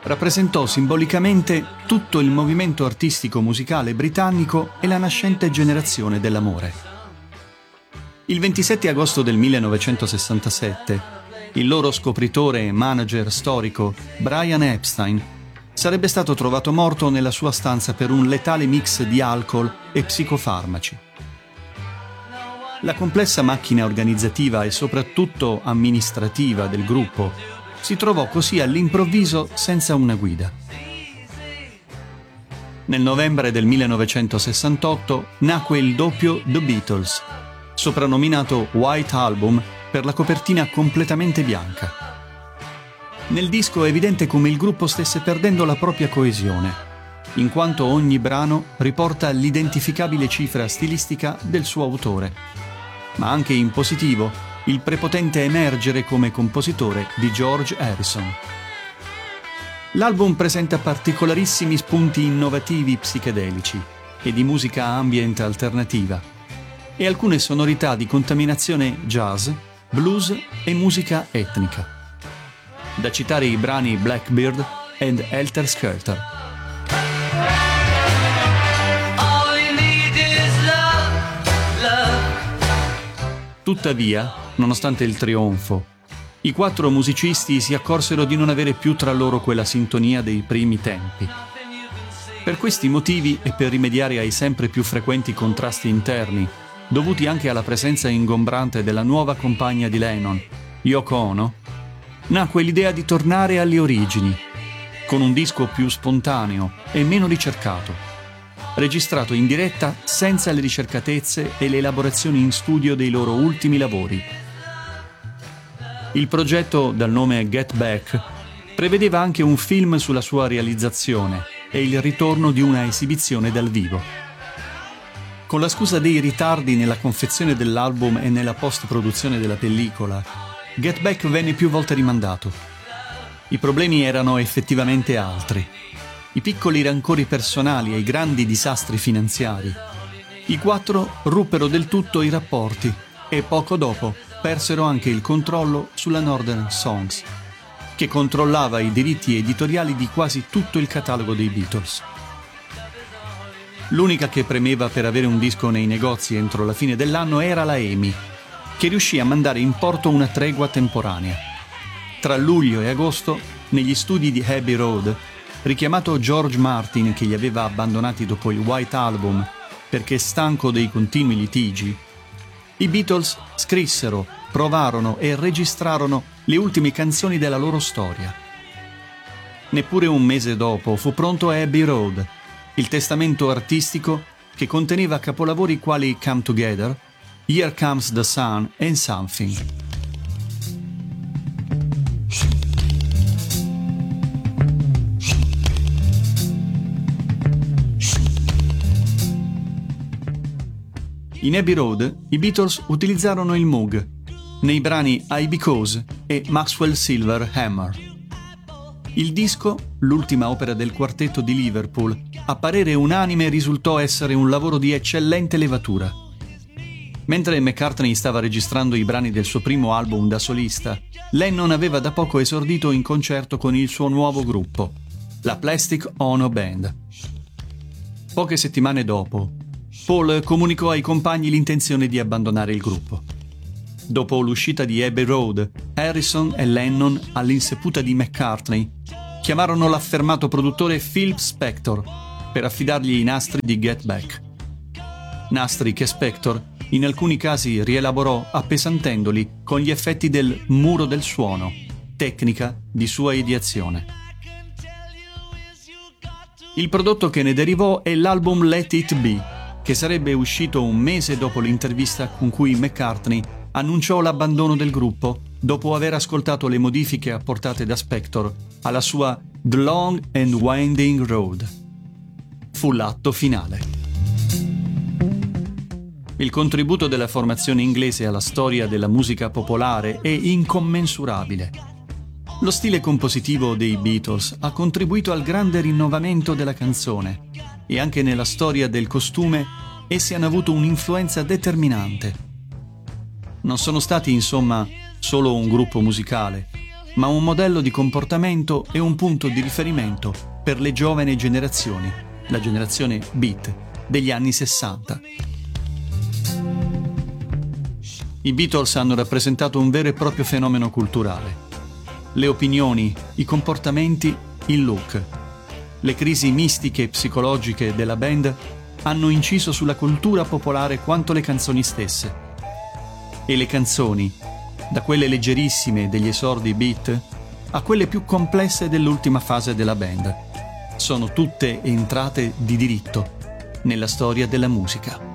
rappresentò simbolicamente tutto il movimento artistico musicale britannico e la nascente generazione dell'amore. Il 27 agosto del 1967, il loro scopritore e manager storico, Brian Epstein, sarebbe stato trovato morto nella sua stanza per un letale mix di alcol e psicofarmaci. La complessa macchina organizzativa e soprattutto amministrativa del gruppo si trovò così all'improvviso senza una guida. Nel novembre del 1968 nacque il doppio The Beatles, soprannominato White Album per la copertina completamente bianca. Nel disco è evidente come il gruppo stesse perdendo la propria coesione, in quanto ogni brano riporta l'identificabile cifra stilistica del suo autore, ma anche in positivo il prepotente emergere come compositore di George Harrison. L'album presenta particolarissimi spunti innovativi psichedelici e di musica ambient alternativa e alcune sonorità di contaminazione jazz, blues e musica etnica. Da citare i brani Blackbird ed Helter Skelter. Tuttavia, nonostante il trionfo, i quattro musicisti si accorsero di non avere più tra loro quella sintonia dei primi tempi. Per questi motivi e per rimediare ai sempre più frequenti contrasti interni, dovuti anche alla presenza ingombrante della nuova compagna di Lennon, Yoko Ono, nacque l'idea di tornare alle origini, con un disco più spontaneo e meno ricercato, registrato in diretta senza le ricercatezze e le elaborazioni in studio dei loro ultimi lavori. Il progetto, dal nome Get Back, prevedeva anche un film sulla sua realizzazione e il ritorno di una esibizione dal vivo. Con la scusa dei ritardi nella confezione dell'album e nella post-produzione della pellicola, Get Back venne più volte rimandato. I problemi erano effettivamente altri. I piccoli rancori personali e i grandi disastri finanziari. I quattro ruppero del tutto i rapporti e poco dopo persero anche il controllo sulla Northern Songs, che controllava i diritti editoriali di quasi tutto il catalogo dei Beatles. L'unica che premeva per avere un disco nei negozi entro la fine dell'anno era la EMI, che riuscì a mandare in porto una tregua temporanea. Tra luglio e agosto, negli studi di Abbey Road, richiamato George Martin che li aveva abbandonati dopo il White Album perché stanco dei continui litigi, i Beatles scrissero, provarono e registrarono le ultime canzoni della loro storia. Neppure un mese dopo fu pronto Abbey Road, il testamento artistico che conteneva capolavori quali Come Together, Here Comes the Sun and Something. In Abbey Road i Beatles utilizzarono il Moog nei brani I Because e Maxwell Silver Hammer. Il disco, l'ultima opera del quartetto di Liverpool, a parere unanime risultò essere un lavoro di eccellente levatura. Mentre McCartney stava registrando i brani del suo primo album da solista, Lennon aveva da poco esordito in concerto con il suo nuovo gruppo, la Plastic Ono Band. Poche settimane dopo, Paul comunicò ai compagni l'intenzione di abbandonare il gruppo. Dopo l'uscita di Abbey Road, Harrison e Lennon, all'insaputa di McCartney, chiamarono l'affermato produttore Phil Spector per affidargli i nastri di Get Back. Nastri che Spector in alcuni casi rielaborò appesantendoli con gli effetti del muro del suono, tecnica di sua ideazione. Il prodotto che ne derivò è l'album Let It Be, che sarebbe uscito un mese dopo l'intervista con cui McCartney annunciò l'abbandono del gruppo dopo aver ascoltato le modifiche apportate da Spector alla sua The Long and Winding Road. Fu l'atto finale. Il contributo della formazione inglese alla storia della musica popolare è incommensurabile. Lo stile compositivo dei Beatles ha contribuito al grande rinnovamento della canzone e anche nella storia del costume essi hanno avuto un'influenza determinante. Non sono stati, insomma, solo un gruppo musicale, ma un modello di comportamento e un punto di riferimento per le giovani generazioni, la generazione beat degli anni 60. I Beatles hanno rappresentato un vero e proprio fenomeno culturale. Le opinioni, i comportamenti, il look, le crisi mistiche e psicologiche della band hanno inciso sulla cultura popolare quanto le canzoni stesse. E le canzoni, da quelle leggerissime degli esordi beat a quelle più complesse dell'ultima fase della band, sono tutte entrate di diritto nella storia della musica.